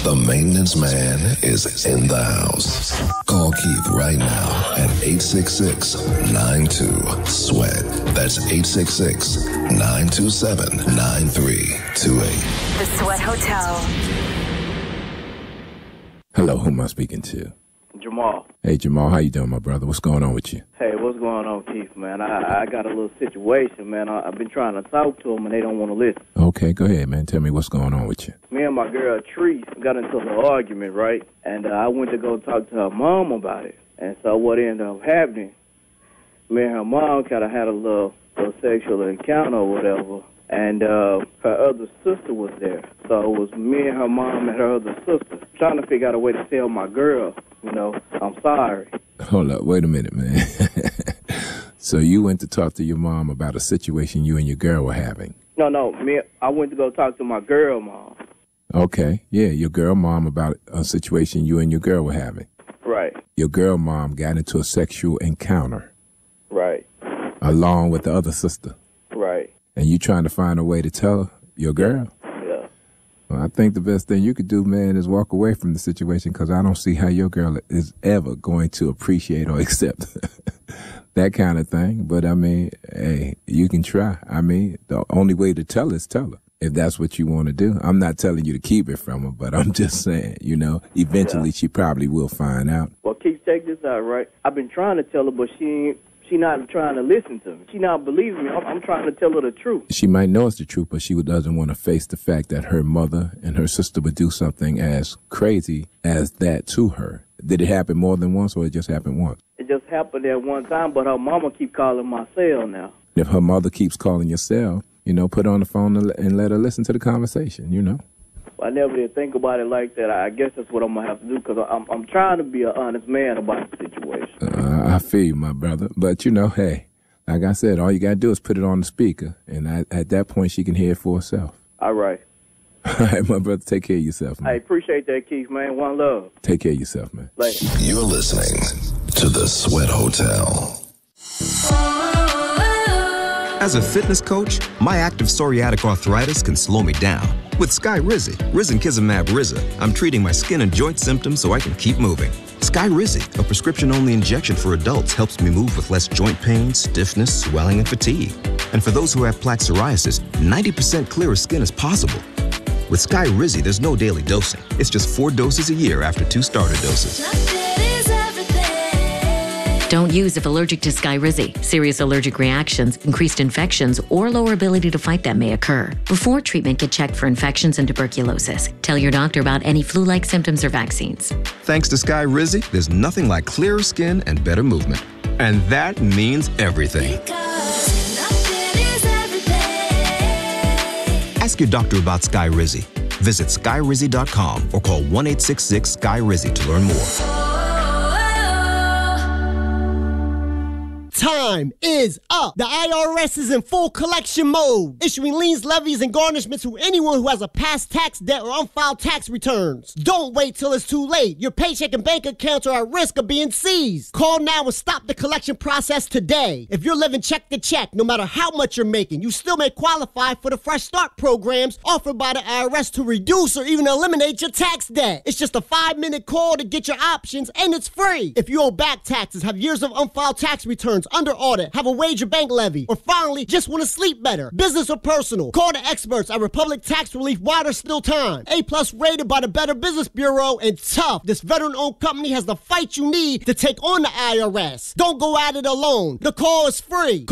The maintenance man is in the house. Call Keith right now at 866-92-SWEAT. That's 866-927-9328. The Sweat Hotel. Hello, who am I speaking to? Jamal. Hey, Jamal, how you doing, my brother? What's going on with you? Hey, what's going on, Keith, man? I got a little situation, man. I've been trying to talk to them, and they don't want to listen. Okay, go ahead, man. Tell me what's going on with you. Me and my girl, Treese, got into an argument, right? And I went to go talk to her mom about it. And so what ended up happening, me and her mom kind of had a little sexual encounter or whatever. And her other sister was there. So it was me and her mom and her other sister trying to figure out a way to tell my girl, I'm sorry. Hold up, wait a minute, man. So you went to talk to your mom about a situation you and your girl were having? No, I went to go talk to my girl mom. Okay, yeah, your girl mom about a situation you and your girl were having. Right. Your girl mom got into a sexual encounter. Right. Along with the other sister. Right. And you trying to find a way to tell your girl? Yeah. Well, I think the best thing you could do, man, is walk away from the situation, because I don't see how your girl is ever going to appreciate or accept that kind of thing. But, I mean, hey, you can try. I mean, the only way to tell is tell her, if that's what you want to do. I'm not telling you to keep it from her, but I'm just saying, eventually she probably will find out. Well, Keith, check this out, right? I've been trying to tell her, but she not trying to listen to me. She not believing me. I'm trying to tell her the truth. She might know it's the truth, but she doesn't want to face the fact that her mother and her sister would do something as crazy as that to her. Did it happen more than once, or it just happened once? It just happened at one time, but her mama keep calling my cell now. If her mother keeps calling your cell, put her on the phone and let her listen to the conversation, I never did think about it like that. I guess that's what I'm going to have to do, because I'm trying to be an honest man about the situation. I feel you, my brother. But, hey, like I said, all you got to do is put it on the speaker, and at that point she can hear it for herself. All right. All right, my brother, take care of yourself, man. I appreciate that, Keith, man. One love. Take care of yourself, man. Later. You're listening to The Sweat Hotel. As a fitness coach, my active psoriatic arthritis can slow me down. With Skyrizi, Risankizumab Riza, I'm treating my skin and joint symptoms so I can keep moving. Skyrizi, a prescription-only injection for adults, helps me move with less joint pain, stiffness, swelling, and fatigue. And for those who have plaque psoriasis, 90% clearer skin is possible. With Skyrizi, there's no daily dosing. It's just 4 doses a year after 2 starter doses. Don't use if allergic to Skyrizi. Serious allergic reactions, increased infections, or lower ability to fight them may occur. Before treatment, get checked for infections and tuberculosis. Tell your doctor about any flu-like symptoms or vaccines. Thanks to Skyrizi, there's nothing like clearer skin and better movement. And that means everything. Ask your doctor about Skyrizi. Visit Skyrizi.com or call 1-866-SKY-RIZI to learn more. Time is up. The IRS is in full collection mode, issuing liens, levies, and garnishments to anyone who has a past tax debt or unfiled tax returns. Don't wait till it's too late. Your paycheck and bank accounts are at risk of being seized. Call now and stop the collection process today. If you're living check to check, no matter how much you're making, you still may qualify for the Fresh Start programs offered by the IRS to reduce or even eliminate your tax debt. It's just a 5-minute call to get your options, and it's free. If you owe back taxes, have years of unfiled tax returns under audit, have a wage or bank levy, or finally just want to sleep better, business or personal, call the experts at Republic Tax Relief while there's still time. A+ rated by the Better Business Bureau, and tough. This veteran-owned company has the fight you need to take on the IRS. Don't go at it alone. The call is free.